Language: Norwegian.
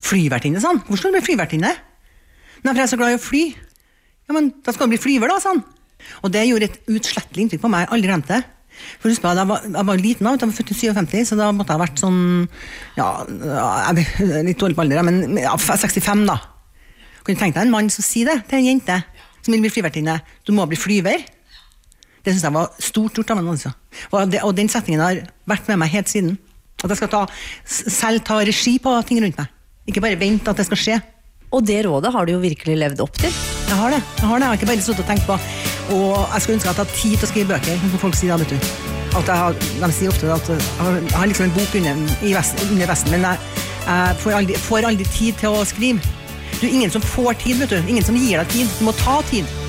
flyvertinne, sånn. Hvorfor skal du bli flyvertinne? Nei, for jeg så glad i å fly. Ja, men da skal du bli flyver da, sånn. Og det gjorde et utslettelig inntrykk på meg, jeg aldri glemt det. For husk på, jeg var liten da, jeg var født i 57, så da måtte jeg ha vært sånn, jeg er litt dårlig på alder, men 65 da. Kan du tenke deg en mann som sier det til en jente som vil bli flyvertinne? Du må bli flyver. Det synes jeg var stort av en altså. Og den settingen har vært med meg helt siden. At jeg skal selv ta regi på ting rundt meg. Ikke bare vente at det skal skje. Og det rådet har du jo virkelig levd opp til. Jeg har det. Jeg har ikke bare suttet og tenkt på. Og jeg skulle ønske at jeg hadde tid til å skrive bøker, som folk sier da, vet du. De sier ofte at jeg har liksom en bok under vesten, men jeg får aldri tid til å skrive. Du, ingen som får tid, vet du. Ingen som gir deg tid. Du må ta tid.